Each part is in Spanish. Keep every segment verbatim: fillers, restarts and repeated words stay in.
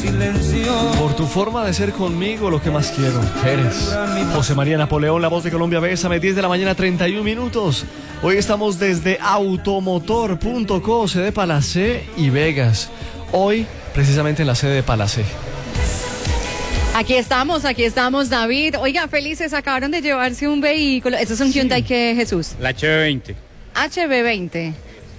Por tu forma de ser conmigo, lo que más quiero eres José María Napoleón, la voz de Colombia. Bésame, diez de la mañana, treinta y un minutos. Hoy estamos desde automotor punto co, sede Palacé y Vegas. Hoy, precisamente en la sede de Palacé. Aquí estamos, aquí estamos, David. Oiga, felices, acabaron de llevarse un vehículo. ¿Eso es un Hyundai sí. ¿Qué, Jesús? La H B veinte. H B veinte.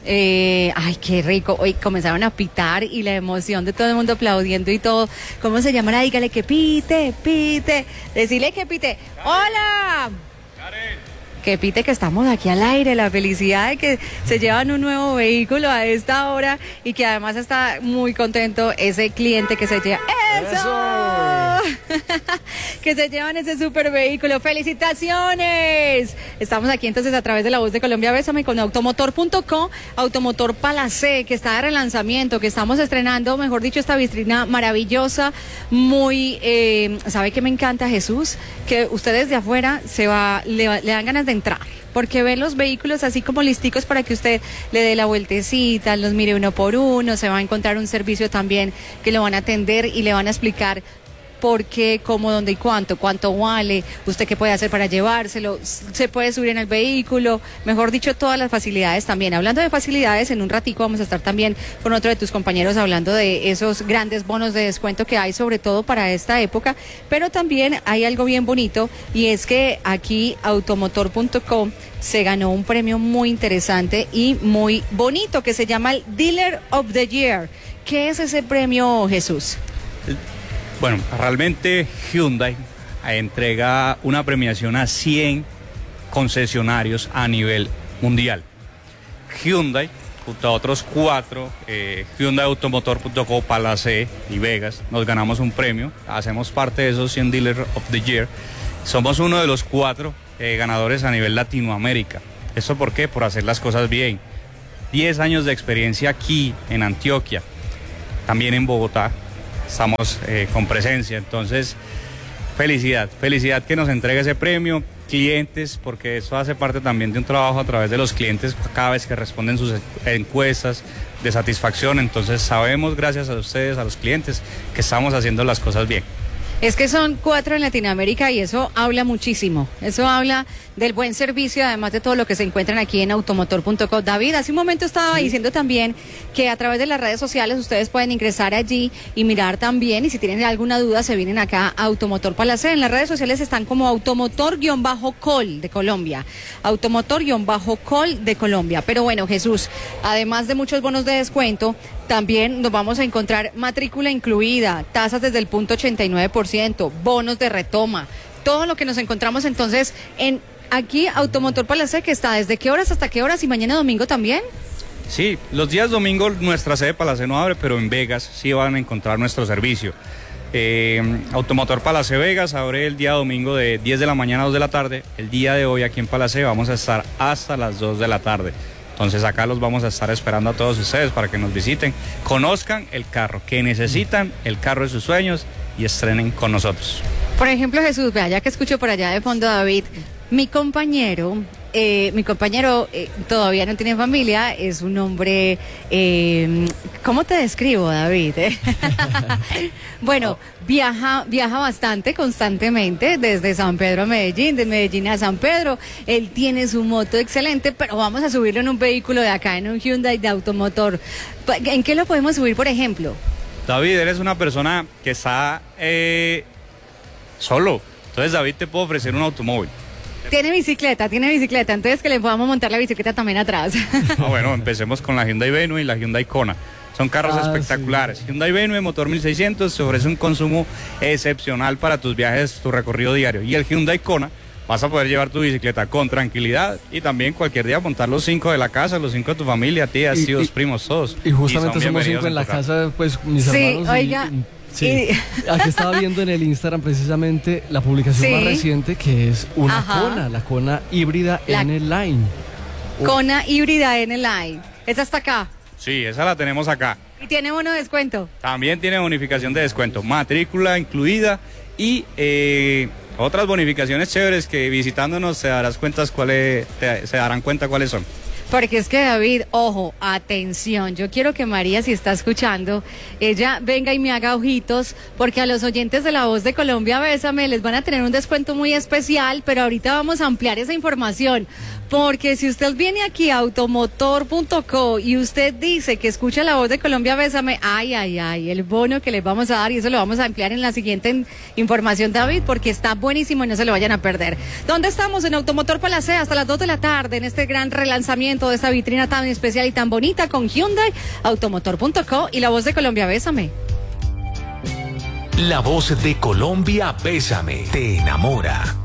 Eh, ay, qué rico. Hoy comenzaron a pitar y la emoción de todo el mundo aplaudiendo y todo. ¿Cómo se llamará? Dígale que pite, pite. Decirle que pite. ¡Hola! Karen. Que pite, que estamos aquí al aire. La felicidad de que se llevan un nuevo vehículo a esta hora y que además está muy contento ese cliente que se lleva. ¡Eso! ¡Eso! Que se llevan ese super vehículo. ¡Felicitaciones! Estamos aquí entonces a través de La Voz de Colombia. Bésame con automotor punto co, Automotor Palacé, que está de relanzamiento, que estamos estrenando, mejor dicho, esta vitrina maravillosa, muy, eh, ¿sabe qué me encanta, Jesús? Que ustedes de afuera se va, le, le dan ganas de entrar, porque ven los vehículos así como listicos para que usted le dé la vueltecita, los mire uno por uno, se va a encontrar un servicio también que lo van a atender y le van a explicar por qué, cómo, dónde y cuánto, cuánto vale, usted qué puede hacer para llevárselo, se puede subir en el vehículo, mejor dicho, todas las facilidades también. Hablando de facilidades, en un ratico vamos a estar también con otro de tus compañeros hablando de esos grandes bonos de descuento que hay, sobre todo para esta época, pero también hay algo bien bonito, y es que aquí automotor punto co se ganó un premio muy interesante y muy bonito que se llama el Dealer of the Year. ¿Qué es ese premio, Jesús? Bueno, realmente Hyundai entrega una premiación a cien concesionarios a nivel mundial. Hyundai, junto a otros cuatro, eh, Hyundai Automotor punto co, Palacé y Vegas, nos ganamos un premio. Hacemos parte de esos cien Dealer of the Year. Somos uno de los cuatro eh, ganadores a nivel Latinoamérica. ¿Esto por qué? Por hacer las cosas bien. diez años de experiencia aquí en Antioquia, también en Bogotá. Estamos eh, con presencia, entonces felicidad, felicidad que nos entregue ese premio, clientes, porque eso hace parte también de un trabajo a través de los clientes cada vez que responden sus encuestas de satisfacción, entonces sabemos gracias a ustedes, a los clientes, que estamos haciendo las cosas bien. Es que son cuatro en Latinoamérica y eso habla muchísimo, eso habla del buen servicio, además de todo lo que se encuentran aquí en automotor punto co. David, hace un momento estaba sí. diciendo también que a través de las redes sociales ustedes pueden ingresar allí y mirar también, y si tienen alguna duda se vienen acá a Automotor Palacé. En las redes sociales están como automotor-col de Colombia, automotor-col de Colombia. Pero bueno, Jesús, además de muchos bonos de descuento, también nos vamos a encontrar matrícula incluida, tasas desde el punto ochenta y nueve por ciento, bonos de retoma, todo lo que nos encontramos entonces en aquí Automotor Palacé, que está desde qué horas hasta qué horas, y mañana domingo también. Sí, los días domingo nuestra sede Palacé no abre, pero en Vegas sí van a encontrar nuestro servicio. Eh, Automotor Palacé Vegas abre el día domingo de diez de la mañana a dos de la tarde. El día de hoy aquí en Palacé vamos a estar hasta las dos de la tarde. Entonces acá los vamos a estar esperando a todos ustedes para que nos visiten, conozcan el carro que necesitan, el carro de sus sueños, y estrenen con nosotros. Por ejemplo, Jesús, vea, ya que escucho por allá de fondo a David, mi compañero, eh, mi compañero eh, todavía no tiene familia, es un hombre, eh, ¿cómo te describo, David? Bueno, viaja, viaja bastante, constantemente, desde San Pedro a Medellín, de Medellín a San Pedro. Él tiene su moto excelente, pero vamos a subirlo en un vehículo de acá, en un Hyundai de automotor. ¿En qué lo podemos subir, por ejemplo? David, eres una persona que está eh, solo, entonces David te puede ofrecer un automóvil. Tiene bicicleta, tiene bicicleta, entonces que le podamos montar la bicicleta también atrás. Ah, bueno, empecemos con la Hyundai Venue y la Hyundai Kona. Son carros ah, espectaculares. Sí. Hyundai Venue, motor mil seiscientos, te ofrece un consumo excepcional para tus viajes, tu recorrido diario. Y el Hyundai Kona, vas a poder llevar tu bicicleta con tranquilidad y también cualquier día montar los cinco de la casa, los cinco de tu familia, tías, y, tíos, y, primos, todos. Y justamente y somos cinco en la casa, pues mis sí, hermanos. Oiga. Y, sí, y... aquí estaba viendo en el Instagram precisamente la publicación ¿sí? más reciente, que es una Ajá. Kona, la Kona híbrida la... N-Line. Kona oh. híbrida N-Line. Esa está acá. Sí, esa la tenemos acá. ¿Y tiene bono de descuento? También tiene bonificación de descuento, matrícula incluida y eh, otras bonificaciones chéveres que visitándonos se darás cuentas cuáles, te, se darán cuenta cuáles son. Porque es que David, ojo, atención, yo quiero que María, si está escuchando, ella venga y me haga ojitos, porque a los oyentes de La Voz de Colombia, Bésame, les van a tener un descuento muy especial, pero ahorita vamos a ampliar esa información, porque si usted viene aquí a automotor punto co y usted dice que escucha La Voz de Colombia, Bésame, ay, ay, ay, el bono que les vamos a dar, y eso lo vamos a ampliar en la siguiente información, David, porque está buenísimo y no se lo vayan a perder. ¿Dónde estamos? En Automotor Palacé hasta las dos de la tarde, en este gran relanzamiento de esta vitrina tan especial y tan bonita con Hyundai, automotor punto co y La Voz de Colombia, Bésame. La Voz de Colombia, Bésame, te enamora.